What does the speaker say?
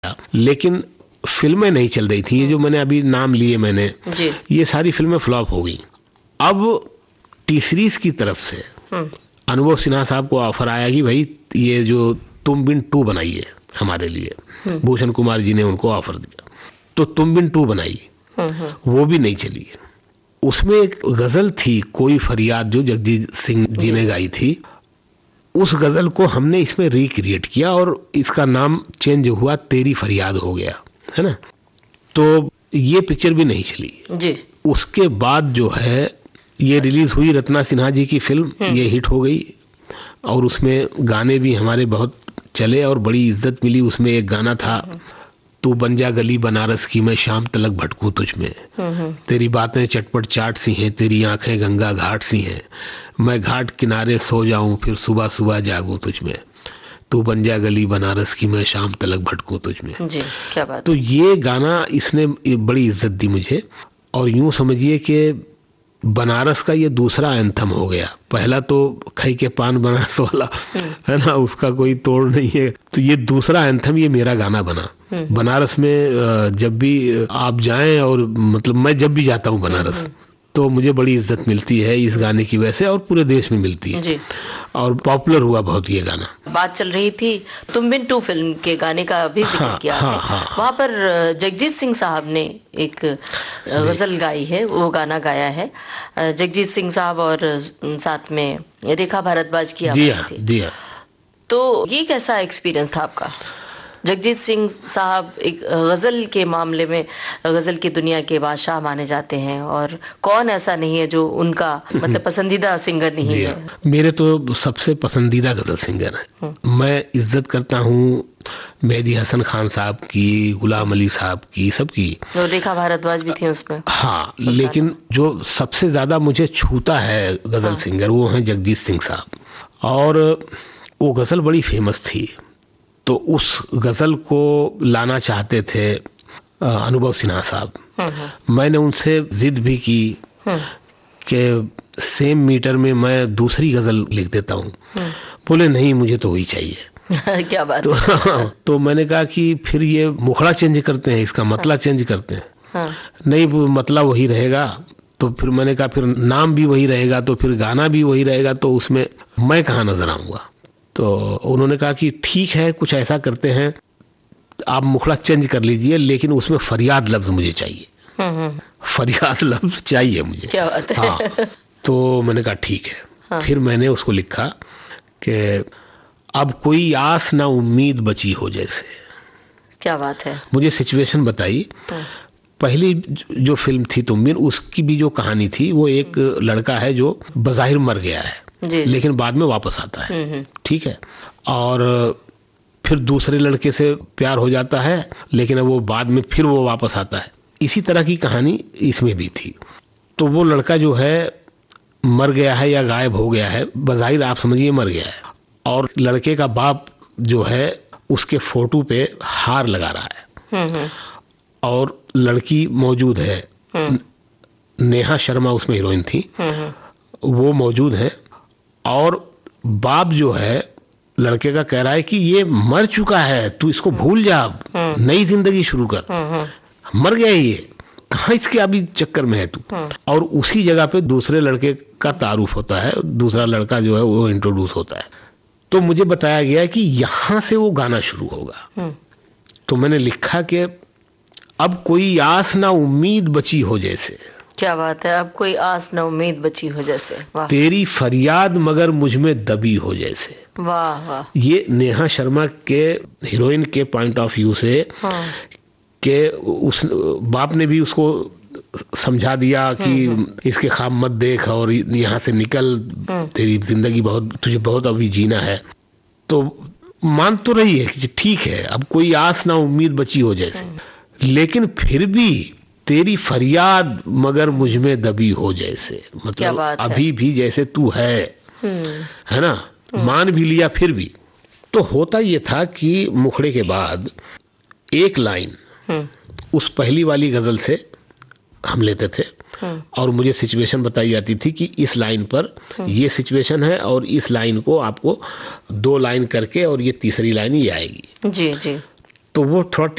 लेकिन फिल्में नहीं चल रही थी। ये जो मैंने अभी नाम लिए मैंने जी। ये सारी फिल्में फ्लॉप हो गई। अब टी सीरीज की तरफ से अनुभव सिन्हा साहब को ऑफर आया कि भाई ये जो तुम बिन 2 बनाइए हमारे लिए। भूषण कुमार जी ने उनको ऑफर दिया, तो तुम बिन 2 बनाई। वो भी नहीं चली। उसमें एक गजल थी कोई फरियाद जो जगजीत सिंह जी ने गाई थी। उस गजल को हमने इसमें रिक्रिएट किया और इसका नाम चेंज हुआ तेरी फरियाद हो गया, है ना। तो ये पिक्चर भी नहीं चली जी। उसके बाद जो है ये रिलीज हुई रत्ना सिन्हा जी की फिल्म, ये हिट हो गई और उसमें गाने भी हमारे बहुत चले और बड़ी इज्जत मिली। उसमें एक गाना था तू बन जा गली बनारस की मैं शाम तलक भटकूं तुझ में, तेरी बातें चटपट चाट सी हैं, तेरी आंखें गंगा घाट सी हैं, मैं घाट किनारे सो जाऊं फिर सुबह सुबह जागूं तुझ में, तू बन जा गली बनारस की मैं शाम तलक भटकूं तुझ में। जी, क्या बात। तो ये गाना इसने बड़ी इज्जत दी मुझे। और यूं समझिए कि बनारस का ये दूसरा एंथम हो गया। पहला तो खई के पान बनारस वाला है ना, उसका कोई तोड़ नहीं है। तो ये दूसरा एंथम ये मेरा गाना बना। बनारस में जब भी आप जाएं, और मतलब मैं जब भी जाता हूं बनारस तो मुझे बड़ी इज्जत मिलती है इस गाने की वजह से, और पूरे देश में मिलती है जी। और पॉपुलर हुआ बहुत ये गाना। बात चल रही थी तुम बिन 2 फिल्म के गाने का भी जिक्र किया है। वहाँ पर जगजीत सिंह साहब ने एक गजल गाई है, वो गाना गाया है जगजीत सिंह साहब और साथ में रेखा भारद्वाज की आवाज थी। जी हाँ। तो ये कैसा एक्सपीरियंस था आपका? जगजीत सिंह साहब एक गज़ल के मामले में गज़ल की दुनिया के बादशाह माने जाते हैं, और कौन ऐसा नहीं है जो उनका मतलब पसंदीदा सिंगर नहीं है। मेरे तो सबसे पसंदीदा गज़ल सिंगर हैं। मैं इज्जत करता हूँ मेहदी हसन खान साहब की, गुलाम अली साहब की, सबकी। और रेखा भारद्वाज भी थी उसमें। हाँ, लेकिन जो सबसे ज़्यादा मुझे छूता है गज़ल सिंगर वो हैं जगजीत सिंह साहब। और वो गज़ल बड़ी फेमस थी, तो उस गज़ल को लाना चाहते थे अनुभव सिन्हा साहब। मैंने उनसे जिद भी की कि सेम मीटर में मैं दूसरी गज़ल लिख देता हूँ। बोले नहीं, मुझे तो वही चाहिए। क्या बात। तो मैंने कहा कि फिर ये मुखड़ा चेंज करते हैं, इसका मतला चेंज करते हैं। नहीं, मतला वही रहेगा। तो फिर मैंने कहा फिर नाम भी वही रहेगा, तो फिर गाना भी वही रहेगा, तो उसमें मैं कहाँ नजर आऊँगा। तो उन्होंने कहा कि ठीक है, कुछ ऐसा करते हैं, आप मुखड़ा चेंज कर लीजिए, लेकिन उसमें फरियाद लफ्ज मुझे चाहिए। फरियाद लफ्ज चाहिए मुझे। क्या बात है। हाँ, तो मैंने कहा ठीक है। फिर मैंने उसको लिखा कि अब कोई आस ना उम्मीद बची हो जैसे। क्या बात है। मुझे सिचुएशन बताई। पहली जो फिल्म थी तुम बिन, उसकी भी जो कहानी थी, वो एक लड़का है जो बज़ाहिर मर गया है जी। लेकिन बाद में वापस आता है, ठीक है। और फिर दूसरे लड़के से प्यार हो जाता है, लेकिन अब वो बाद में फिर वो वापस आता है। इसी तरह की कहानी इसमें भी थी। तो वो लड़का जो है मर गया है या गायब हो गया है, बज़ाहिर आप समझिए मर गया है, और लड़के का बाप जो है उसके फोटो पे हार लगा रहा है, और लड़की मौजूद है, नेहा शर्मा उसमें हीरोइन थी, वो मौजूद है। और बाप जो है लड़के का कह रहा है कि ये मर चुका है, तू इसको भूल जा, नई जिंदगी शुरू कर, मर गया ये, कहाँ इसके अभी चक्कर में है तू। और उसी जगह पे दूसरे लड़के का तारुफ होता है, दूसरा लड़का जो है वो इंट्रोड्यूस होता है। तो मुझे बताया गया कि यहाँ से वो गाना शुरू होगा। तो मैंने लिखा कि अब कोई आस ना उम्मीद बची हो जैसे। क्या बात है। अब कोई आस न उम्मीद बची हो जैसे। वाह। तेरी फरियाद मगर मुझ में दबी हो जैसे। वाह वाह। ये नेहा शर्मा के हीरोइन के पॉइंट ऑफ व्यू से कि उस बाप ने भी उसको समझा दिया कि इसके ख्वाब मत देख और यहाँ से निकल, तेरी जिंदगी तुझे बहुत अभी जीना है। तो मान तो रही है कि ठीक है, अब कोई आस ना उम्मीद बची हो जैसे, लेकिन फिर भी तेरी फरियाद मगर मुझ में दबी हो जैसे। मतलब अभी भी जैसे तू है ना, मान भी लिया फिर भी। तो होता ये था कि मुखड़े के बाद एक लाइन उस पहली वाली गजल से हम लेते थे, और मुझे सिचुएशन बताई जाती थी कि इस लाइन पर ये सिचुएशन है, और इस लाइन को आपको 2 लाइन करके और ये तीसरी लाइन ही आएगी। जी जी। तो वो थोड़ा